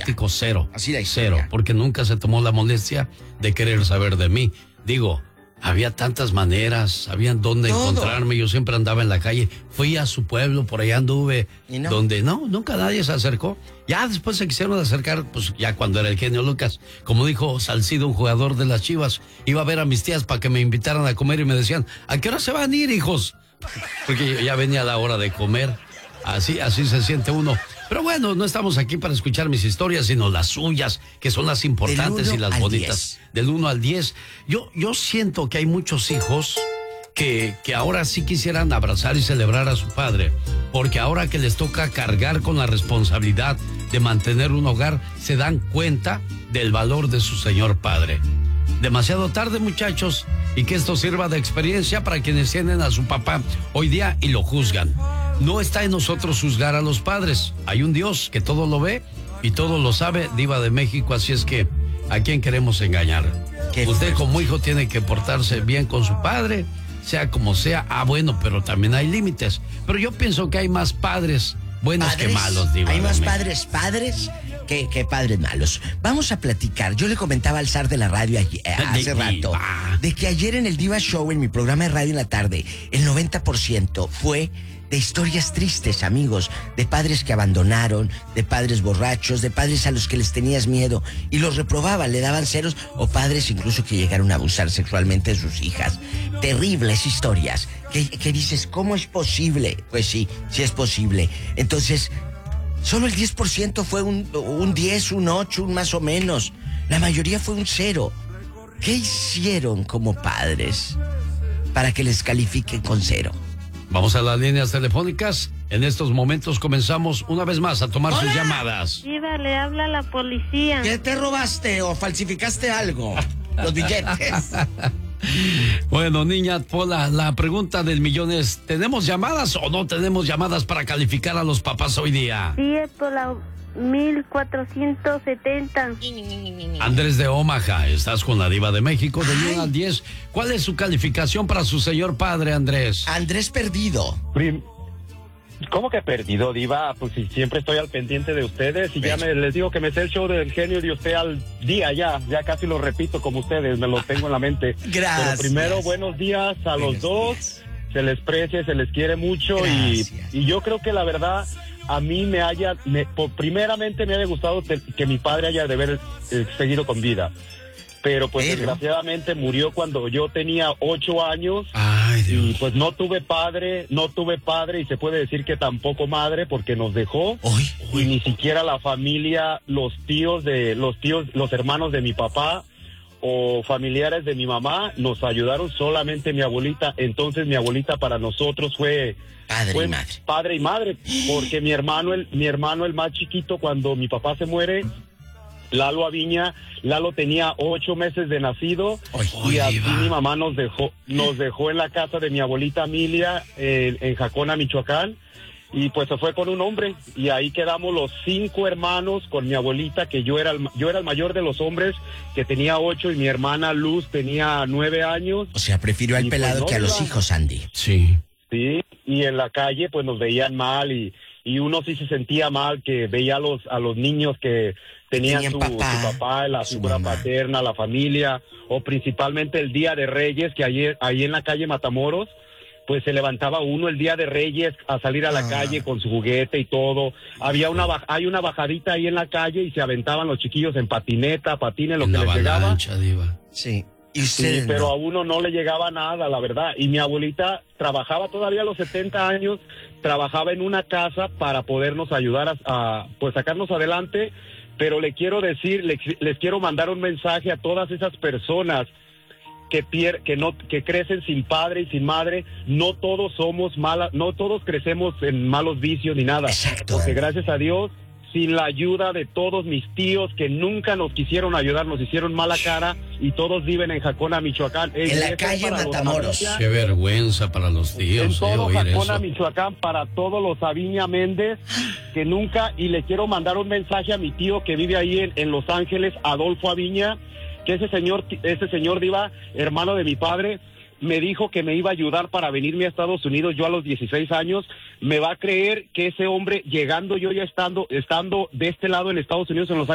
práctico cero. Así la historia. Cero, porque nunca se tomó la molestia de querer saber de mí. Digo, había tantas maneras, sabían dónde encontrarme, yo siempre andaba en la calle, fui a su pueblo, por allá anduve, donde nunca nadie se acercó. Ya después se quisieron acercar, pues ya cuando era el genio Lucas, como dijo Salcido, un jugador de las Chivas, iba a ver a mis tías para que me invitaran a comer y me decían, ¿a qué hora se van a ir, hijos? Porque ya venía la hora de comer, así se siente uno. Pero bueno, no estamos aquí para escuchar mis historias, sino las suyas, que son las importantes y las bonitas. 10. Del 1 al 10. Yo siento que hay muchos hijos que ahora sí quisieran abrazar y celebrar a su padre, porque ahora que les toca cargar con la responsabilidad de mantener un hogar, se dan cuenta del valor de su señor padre. Demasiado tarde, muchachos, y que esto sirva de experiencia para quienes tienen a su papá hoy día y lo juzgan. No está en nosotros juzgar a los padres. Hay un Dios que todo lo ve y todo lo sabe, Diva de México, así es que ¿a quién queremos engañar? Usted como hijo tiene que portarse bien con su padre, sea como sea. Bueno, pero también hay límites. Pero yo pienso que hay más padres buenos que malos, Diva. Hay más padres que padres malos. Vamos a platicar. Yo le comentaba al zar de la radio hace rato de que ayer en el Diva Show, en mi programa de radio en la tarde, el 90% fue de historias tristes, amigos, de padres que abandonaron, de padres borrachos, de padres a los que les tenías miedo y los reprobaban, le daban ceros, o padres incluso que llegaron a abusar sexualmente de sus hijas. Terribles historias que dices, ¿cómo es posible? Pues sí es posible. Entonces, solo el 10% fue un 10, un 8, un más o menos. La mayoría fue un 0. ¿Qué hicieron como padres para que les califiquen con 0? Vamos a las líneas telefónicas. En estos momentos comenzamos una vez más a tomar sus llamadas. Diva, le habla la policía. ¿Qué te robaste o falsificaste algo? Los billetes. Bueno, niña Pola, la pregunta del millón es, ¿tenemos llamadas o no tenemos llamadas para calificar a los papás hoy día? Sí, es por la 1470. Andrés de Omaha, estás con la Diva de México del 1 al 10. ¿Cuál es su calificación para su señor padre, Andrés? Andrés perdido. ¿Cómo que perdido, Diva? Pues si siempre estoy al pendiente de ustedes y ya les digo que me sé el show del genio de usted al día ya casi lo repito como ustedes, me lo tengo en la mente. Gracias. Pero primero, buenos días a los dos, se les precia, se les quiere mucho y yo creo que la verdad a mí primeramente me haya gustado que mi padre haya de haber seguido con vida. Pero pues desgraciadamente murió cuando yo tenía 8 años. Ay, Dios. Y pues no tuve padre y se puede decir que tampoco madre porque nos dejó. Y ni siquiera la familia, los hermanos de mi papá o familiares de mi mamá nos ayudaron, solamente mi abuelita. Entonces mi abuelita para nosotros fue padre y madre, porque mi hermano el más chiquito, cuando mi papá se muere, Lalo Aviña, Lalo tenía 8 meses de nacido y así mi mamá nos dejó en la casa de mi abuelita Emilia en Jacona, Michoacán, y pues se fue con un hombre y ahí quedamos los 5 hermanos con mi abuelita, que yo era el mayor de los hombres, que tenía 8, y mi hermana Luz tenía 9 años. O sea, prefirió al pelado que a los hijos, Andy. Sí, y en la calle pues nos veían mal y uno sí se sentía mal, que veía a los niños que tenían su papá, la figura paterna, la familia, o principalmente el Día de Reyes, que ahí en la calle Matamoros, pues se levantaba uno el Día de Reyes a salir a la calle con su juguete y todo. Hay una bajadita ahí en la calle y se aventaban los chiquillos en patineta, patines, lo que les llegaba. Diva. Sí. Sí, pero a uno no le llegaba nada, la verdad. Y mi abuelita trabajaba todavía a los 70 años, trabajaba en una casa para podernos ayudar a pues sacarnos adelante. Pero les quiero mandar un mensaje a todas esas personas que crecen sin padre y sin madre. No todos somos malas, no todos crecemos en malos vicios ni nada. Exacto. Porque gracias a Dios, sin la ayuda de todos mis tíos que nunca nos quisieron ayudar, nos hicieron mala cara, y todos viven en Jacona, Michoacán. En la calle Matamoros. Qué vergüenza para los tíos. En todo oír Jacona, eso. Michoacán, para todos los Aviña Méndez, que nunca, y le quiero mandar un mensaje a mi tío que vive ahí en Los Ángeles, Adolfo Aviña, que ese señor Diva, hermano de mi padre, me dijo que me iba a ayudar para venirme a Estados Unidos, yo a los 16 años. Me va a creer que ese hombre, llegando yo ya estando de este lado en Estados Unidos, en Los